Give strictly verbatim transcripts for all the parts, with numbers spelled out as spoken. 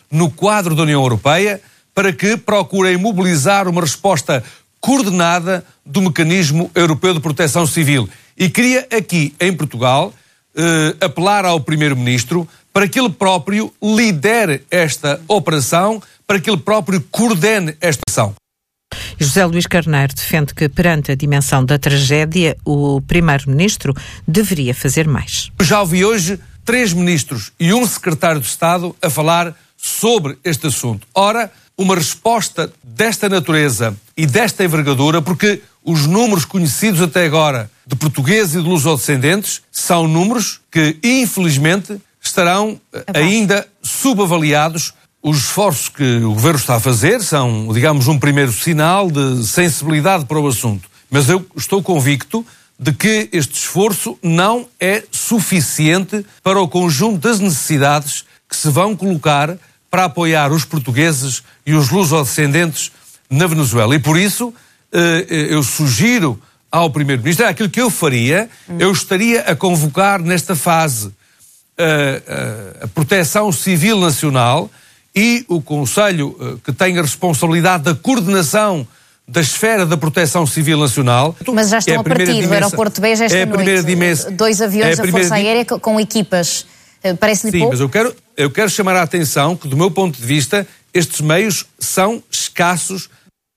no quadro da União Europeia para que procurem mobilizar uma resposta coordenada do Mecanismo Europeu de Proteção Civil. E queria aqui, em Portugal, eh, apelar ao Primeiro-Ministro para que ele próprio lidere esta operação, para que ele próprio coordene esta ação. José Luís Carneiro defende que, perante a dimensão da tragédia, o Primeiro-Ministro deveria fazer mais. Já ouvi hoje três ministros e um secretário de Estado a falar sobre este assunto. Ora, uma resposta desta natureza e desta envergadura, porque os números conhecidos até agora de portugueses e de lusodescendentes são números que, infelizmente, estarão ainda subavaliados. Os esforços que o Governo está a fazer são, digamos, um primeiro sinal de sensibilidade para o assunto. Mas eu estou convicto de que este esforço não é suficiente para o conjunto das necessidades que se vão colocar para apoiar os portugueses e os lusodescendentes na Venezuela. E por isso eu sugiro ao Primeiro-Ministro, é aquilo que eu faria, eu estaria a convocar nesta fase a, a, a Proteção Civil Nacional e o Conselho que tem a responsabilidade da coordenação da esfera da Proteção Civil Nacional. Mas já estão é a, a partir dimensão, do aeroporto Beja esta é noite. Dimensão, dois aviões é da Força Aérea com equipas. Parece-lhe Sim, pouco? mas eu quero, eu quero chamar a atenção que, do meu ponto de vista, estes meios são escassos.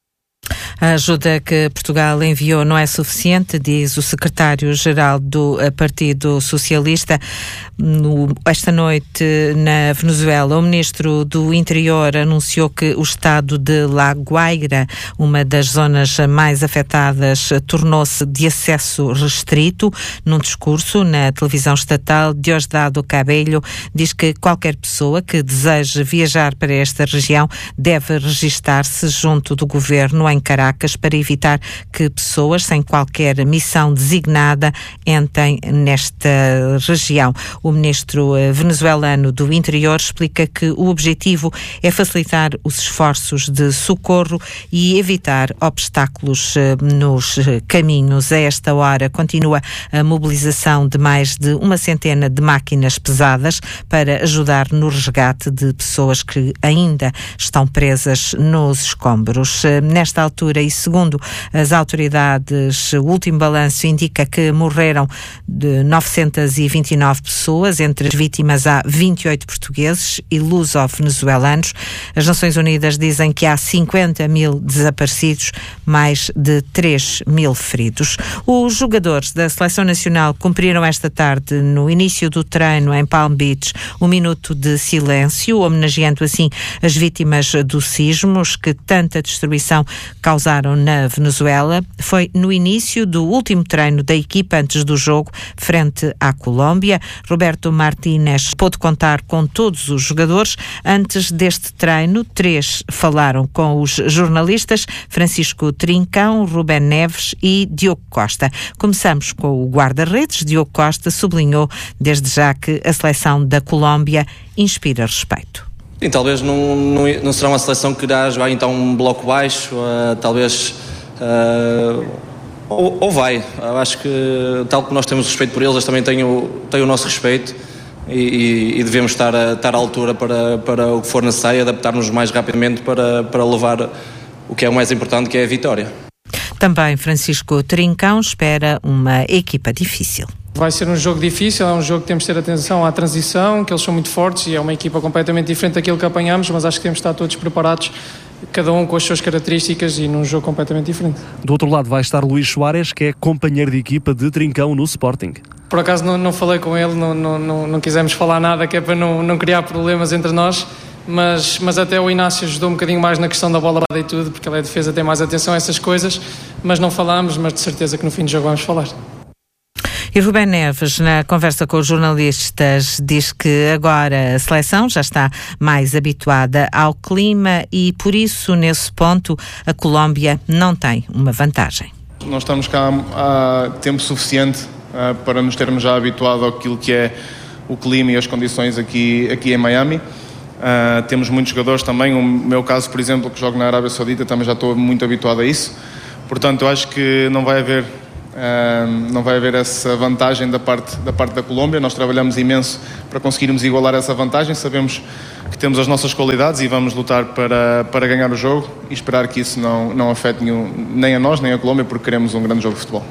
A ajuda que Portugal enviou não é suficiente, diz o secretário-geral do Partido Socialista. No, esta noite, na Venezuela, o ministro do Interior anunciou que o estado de La Guaira, uma das zonas mais afetadas, tornou-se de acesso restrito. Num discurso na televisão estatal, Diosdado Cabello diz que qualquer pessoa que deseje viajar para esta região deve registar-se junto do governo em Caracas para evitar que pessoas sem qualquer missão designada entrem nesta região. O ministro venezuelano do Interior explica que o objetivo é facilitar os esforços de socorro e evitar obstáculos nos caminhos. A esta hora continua a mobilização de mais de uma centena de máquinas pesadas para ajudar no resgate de pessoas que ainda estão presas nos escombros. Nesta altura, e segundo as autoridades, o último balanço indica que morreram de novecentas e vinte e nove pessoas. Entre as vítimas há vinte e oito portugueses e luso-venezuelanos. As Nações Unidas dizem que há cinquenta mil desaparecidos, mais de três mil feridos. Os jogadores da Seleção Nacional cumpriram esta tarde, no início do treino em Palm Beach, um minuto de silêncio, homenageando assim as vítimas dos sismos que tanta destruição causaram na Venezuela. Foi no início do último treino da equipa antes do jogo frente à Colômbia. Roberto Martínez pôde contar com todos os jogadores. Antes deste treino, três falaram com os jornalistas: Francisco Trincão, Rubén Neves e Diogo Costa. Começamos com o guarda-redes. Diogo Costa sublinhou desde já que a seleção da Colômbia inspira respeito. Sim, talvez não, não, não será uma seleção que irá jogar então um bloco baixo, uh, talvez uh, ou, ou vai. Eu acho que tal que nós temos respeito por eles, eles também têm o, têm o nosso respeito e, e, e devemos estar, a, estar à altura para, para o que for necessário, adaptar-nos mais rapidamente para, para levar o que é o mais importante, que é a vitória. Também Francisco Trincão espera uma equipa difícil. Vai ser um jogo difícil, é um jogo que temos de ter atenção à transição, que eles são muito fortes e é uma equipa completamente diferente daquilo que apanhamos, mas acho que temos de estar todos preparados, cada um com as suas características e num jogo completamente diferente. Do outro lado vai estar Luís Soares, que é companheiro de equipa de Trincão no Sporting. Por acaso não, não falei com ele, não, não, não, não quisemos falar nada, que é para não, não criar problemas entre nós, mas, mas até o Inácio ajudou um bocadinho mais na questão da bola e tudo, porque ele é defesa, tem mais atenção a essas coisas, mas não falámos, mas de certeza que no fim do jogo vamos falar. E Rubén Neves, na conversa com os jornalistas, diz que agora a seleção já está mais habituada ao clima e, por isso, nesse ponto, a Colômbia não tem uma vantagem. Nós estamos cá há tempo suficiente uh, para nos termos já habituado àquilo que é o clima e as condições aqui, aqui em Miami. Uh, temos muitos jogadores também, o meu caso, por exemplo, que jogo na Arábia Saudita, também já estou muito habituado a isso. Portanto, eu acho que não vai haver não vai haver essa vantagem da parte, da parte da Colômbia. Nós trabalhamos imenso para conseguirmos igualar essa vantagem, sabemos que temos as nossas qualidades e vamos lutar para, para ganhar o jogo e esperar que isso não, não afete nenhum, nem a nós nem a Colômbia, porque queremos um grande jogo de futebol.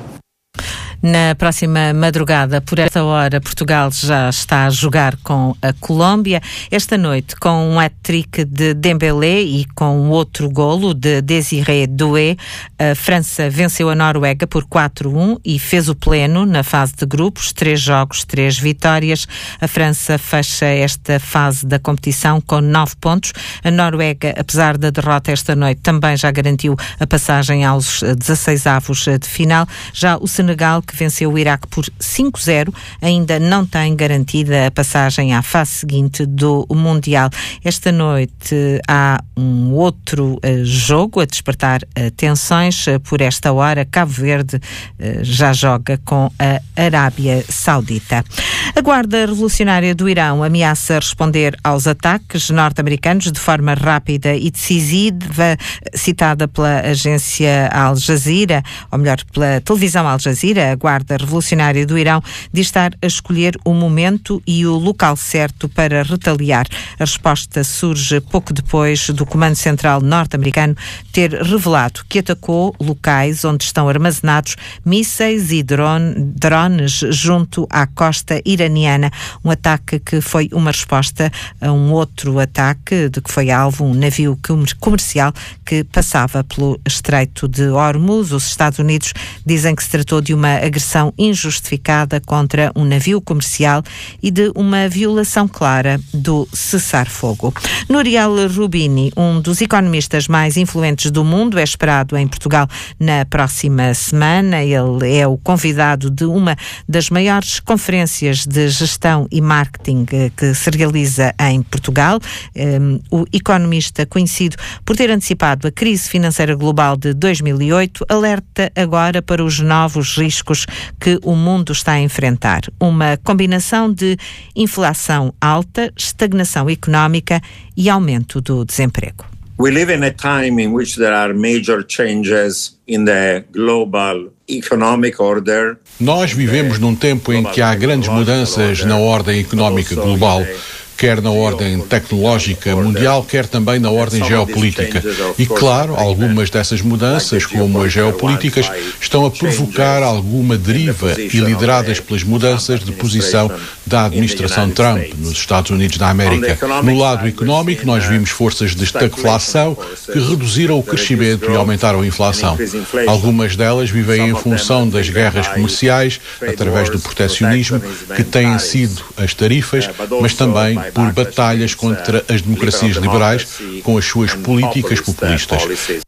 Na próxima madrugada, por esta hora, Portugal já está a jogar com a Colômbia. Esta noite, com um hat-trick de Dembélé e com outro golo de Désiré Doué, a França venceu a Noruega por quatro a um e fez o pleno na fase de grupos. Três jogos, três vitórias. A França fecha esta fase da competição com nove pontos. A Noruega, apesar da derrota esta noite, também já garantiu a passagem aos dezasseisavos de final. Já o Senegal, que venceu o Iraque por cinco a zero, ainda não tem garantida a passagem à fase seguinte do Mundial. Esta noite há um outro uh, jogo a despertar uh, tensões. Uh, por esta hora, Cabo Verde uh, já joga com a Arábia Saudita. A Guarda Revolucionária do Irão ameaça responder aos ataques norte-americanos de forma rápida e decisiva, citada pela agência Al Jazeera, ou melhor, pela televisão Al Jazeera. A Guarda Revolucionária do Irão diz estar a escolher o momento e o local certo para retaliar. A resposta surge pouco depois do Comando Central norte-americano ter revelado que atacou locais onde estão armazenados mísseis e drone, drones junto à costa iraniana. Um ataque que foi uma resposta a um outro ataque de que foi alvo um navio comercial que passava pelo Estreito de Hormuz. Os Estados Unidos dizem que se tratou de uma agressão injustificada contra um navio comercial e de uma violação clara do cessar-fogo. Nouriel Roubini, um dos economistas mais influentes do mundo, é esperado em Portugal na próxima semana. Ele é o convidado de uma das maiores conferências de gestão e marketing que se realiza em Portugal. Um, o economista, conhecido por ter antecipado a crise financeira global de dois mil e oito, alerta agora para os novos riscos que o mundo está a enfrentar. Uma combinação de inflação alta, estagnação económica e aumento do desemprego. We live in a time in which there are major changes in the global economic order. Nós vivemos num tempo em que há grandes mudanças na ordem económica global, quer na ordem tecnológica mundial, quer também na ordem geopolítica. E, claro, algumas dessas mudanças, como as geopolíticas, estão a provocar alguma deriva e lideradas pelas mudanças de posição da administração Trump nos Estados Unidos da América. No lado económico, nós vimos forças de estagflação que reduziram o crescimento e aumentaram a inflação. Algumas delas vivem em função das guerras comerciais, através do protecionismo, que têm sido as tarifas, mas também por batalhas contra as democracias liberais com as suas políticas populistas.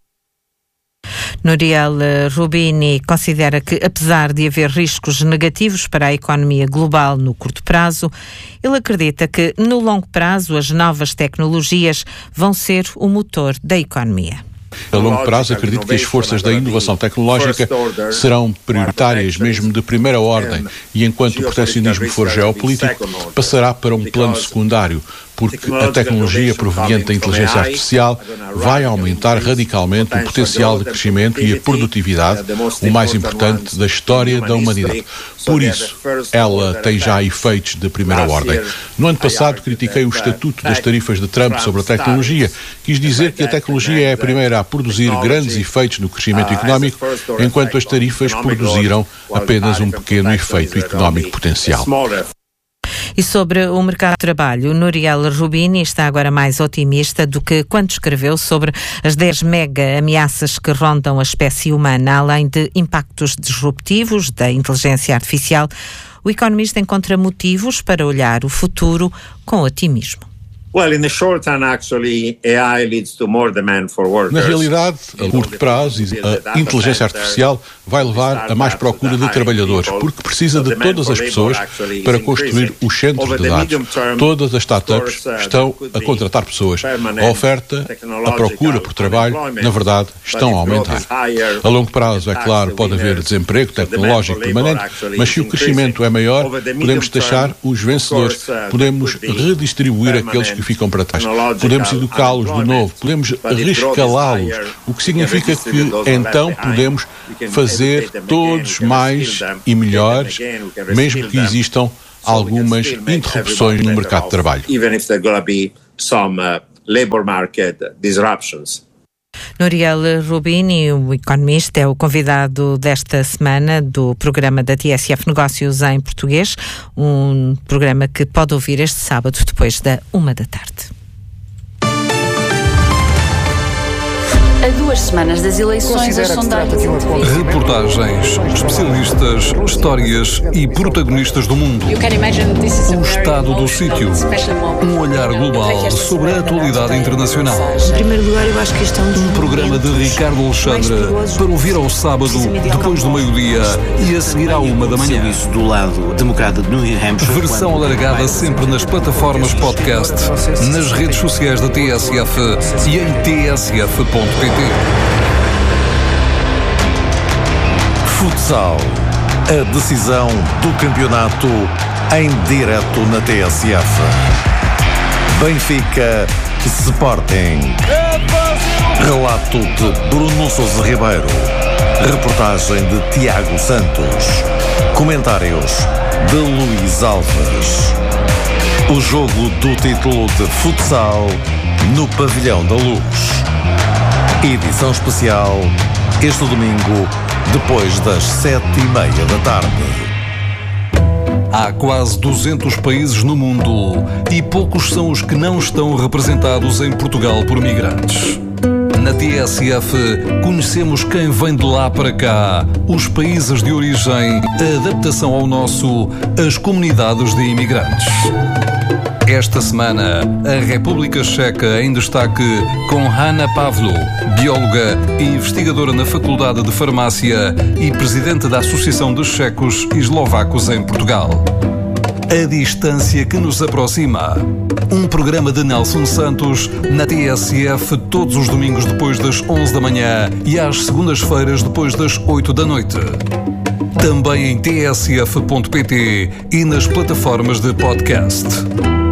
Nouriel Roubini considera que, apesar de haver riscos negativos para a economia global no curto prazo, ele acredita que, no longo prazo, as novas tecnologias vão ser o motor da economia. A longo prazo, acredito que as forças da inovação tecnológica serão prioritárias, mesmo de primeira ordem, e enquanto o protecionismo for geopolítico, passará para um plano secundário, porque a tecnologia proveniente da inteligência artificial vai aumentar radicalmente o potencial de crescimento e a produtividade, o mais importante da história da humanidade. Por isso, ela tem já efeitos de primeira ordem. No ano passado, critiquei o estatuto das tarifas de Trump sobre a tecnologia. Quis dizer que a tecnologia é a primeira a produzir grandes efeitos no crescimento económico, enquanto as tarifas produziram apenas um pequeno efeito económico potencial. E sobre o mercado de trabalho, Nouriel Roubini está agora mais otimista do que quando escreveu sobre as dez mega ameaças que rondam a espécie humana, além de impactos disruptivos da inteligência artificial. O economista encontra motivos para olhar o futuro com otimismo. Na realidade, a curto prazo, a inteligência artificial vai levar a mais procura de trabalhadores, porque precisa de todas as pessoas para construir os centros de dados. Todas as startups estão a contratar pessoas. A oferta, a procura por trabalho, na verdade, estão a aumentar. A longo prazo, é claro, pode haver desemprego tecnológico permanente, mas se o crescimento é maior, podemos taxar os vencedores, podemos redistribuir aqueles que ficam para trás. Podemos educá-los de novo, podemos rescalá-los, o que significa que então podemos fazer todos mais e melhores, mesmo que existam algumas interrupções no mercado de trabalho. Nouriel Rubini, o economista, é o convidado desta semana do programa da T S F Negócios em Português, um programa que pode ouvir este sábado depois da uma da tarde. A duas semanas das eleições, as sondagens... Reportagens, especialistas, histórias e protagonistas do mundo. O estado do sítio. Um olhar global sobre a atualidade internacional. Em primeiro lugar, eu acho que isto é um... Um programa de Ricardo Alexandre para ouvir ao sábado, depois do meio-dia e a seguir à uma da manhã. Do lado democrata de New Hampshire. Versão alargada sempre nas plataformas podcast, nas redes sociais da T S F e em t s f ponto p t. Futsal. A decisão do campeonato em direto na T S F. Benfica Sporting. Relato de Bruno Sousa Ribeiro. Reportagem de Tiago Santos. Comentários de Luís Alves. O jogo do título de futsal no Pavilhão da Luz. Edição especial este domingo, depois das sete e meia da tarde. Há quase duzentos países no mundo e poucos são os que não estão representados em Portugal por migrantes. Na T S F conhecemos quem vem de lá para cá, os países de origem, a adaptação ao nosso, as comunidades de imigrantes. Esta semana, a República Checa em destaque com Hanna Pavlo, bióloga e investigadora na Faculdade de Farmácia e presidente da Associação dos Checos e Eslovacos em Portugal. A distância que nos aproxima. Um programa de Nelson Santos na T S F todos os domingos depois das onze da manhã e às segundas-feiras depois das oito da noite. Também em t s f ponto p t e nas plataformas de podcast.